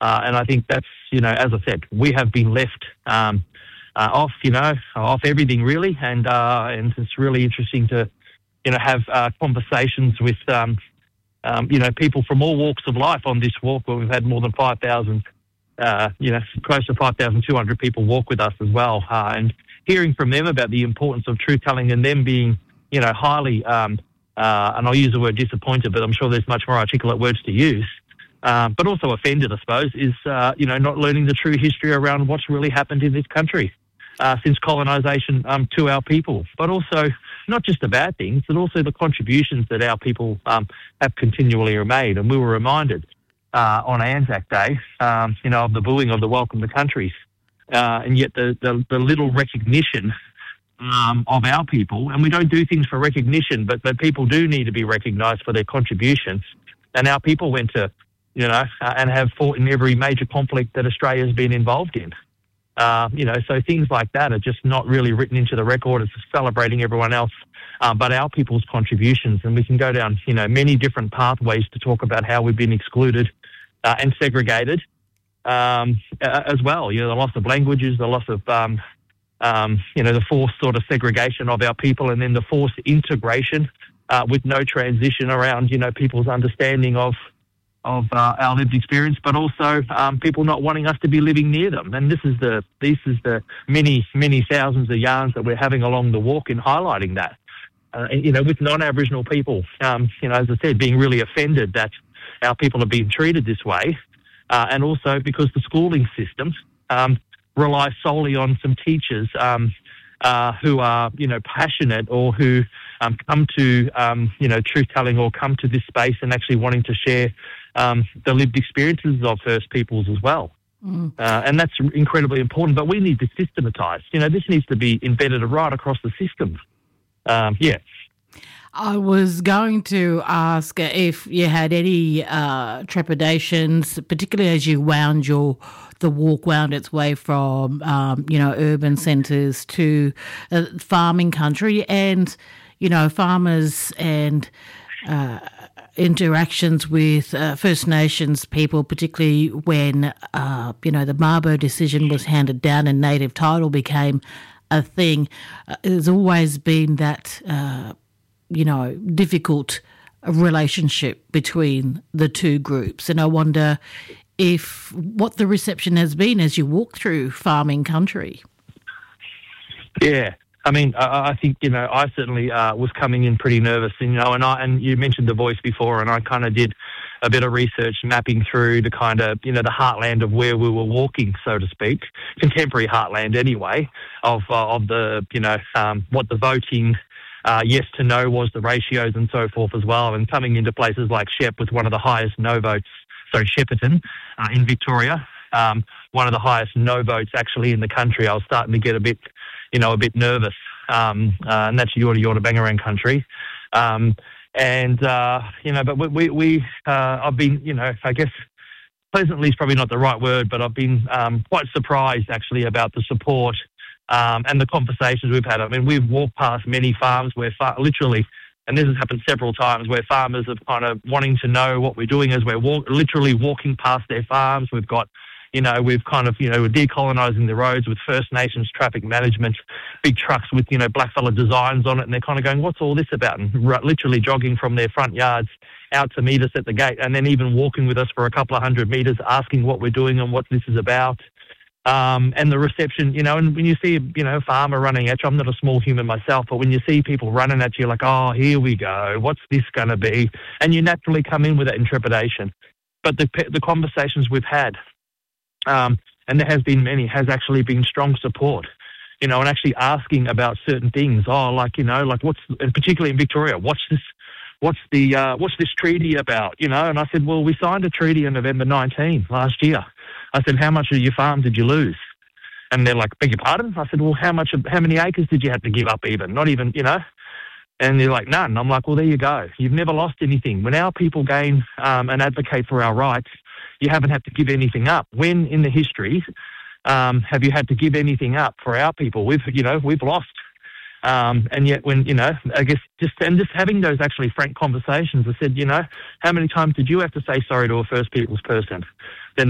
And I think that's, as I said, we have been left off everything really, and it's really interesting to, have conversations with, people from all walks of life on this walk, where we've had more than 5,000, close to 5,200 people walk with us as well, and hearing from them about the importance of truth-telling and them being, highly, and I'll use the word disappointed, but I'm sure there's much more articulate words to use, but also offended, I suppose, is, not learning the true history around what's really happened in this country since colonisation to our people, but also not just the bad things, but also the contributions that our people have continually made. And we were reminded on Anzac Day, of the booing of the Welcome to Countries, and yet the little recognition of our people. And we don't do things for recognition, but people do need to be recognised for their contributions. And our people went to, and have fought in every major conflict that Australia's been involved in. So things like that are just not really written into the record. It's celebrating everyone else, but our people's contributions. And we can go down, many different pathways to talk about how we've been excluded and segregated as well. The loss of languages, the loss of, the forced sort of segregation of our people, and then the forced integration with no transition around, people's understanding of our lived experience, but also people not wanting us to be living near them. And this is the many, many thousands of yarns that we're having along the walk in highlighting that. With non-Aboriginal people, as I said, being really offended that our people are being treated this way, and also because the schooling system relies solely on some teachers who are, passionate, or who come to, truth-telling, or come to this space and actually wanting to share the lived experiences of First Peoples as well. And that's incredibly important, but we need to systematise. This needs to be embedded right across the system. I was going to ask if you had any trepidations, particularly as you the walk wound its way from, urban centres to farming country, and, farmers and interactions with First Nations people, particularly when, the Mabo decision was handed down and native title became a thing. There's always been that, difficult relationship between the two groups. And I wonder what the reception has been as you walk through farming country. Yeah. I mean, I think, I certainly was coming in pretty nervous, and you mentioned the Voice before, and I kind of did a bit of research mapping through the kind of, the heartland of where we were walking, so to speak, contemporary heartland anyway, of the, what the voting yes to no was, the ratios and so forth as well, and coming into places like Shep with one of the highest no votes, Shepparton in Victoria, one of the highest no votes actually in the country. I was starting to get a bit nervous, and that's Yorta Bangarang country. But I've been, I guess pleasantly is probably not the right word, but I've been quite surprised actually about the support and the conversations we've had. I mean, we've walked past many farms where literally, and this has happened several times, where farmers are kind of wanting to know what we're doing as we're literally walking past their farms. We've got, we've kind of, we're decolonising the roads with First Nations traffic management, big trucks with, blackfella designs on it, and they're kind of going, what's all this about? And literally jogging from their front yards out to meet us at the gate, and then even walking with us for a couple of 100 metres, asking what we're doing and what this is about. And the reception, and when you see, a farmer running at you, I'm not a small human myself, but when you see people running at you like, oh, here we go, what's this going to be? And you naturally come in with that intrepidation. But the conversations we've had, and there has been many, has actually been strong support, and actually asking about certain things. Oh, and particularly in Victoria, what's this treaty about? And I said, well, we signed a treaty in November 19 last year. I said, how much of your farm did you lose? And they're like, beg your pardon? I said, well, how many acres did you have to give up even? Not even, And they're like, none. I'm like, well, there you go. You've never lost anything. When our people gain and advocate for our rights, you haven't had to give anything up. When in the history have you had to give anything up for our people? We've lost. And yet when, I guess just having those actually frank conversations, I said, how many times did you have to say sorry to a First Peoples person? Then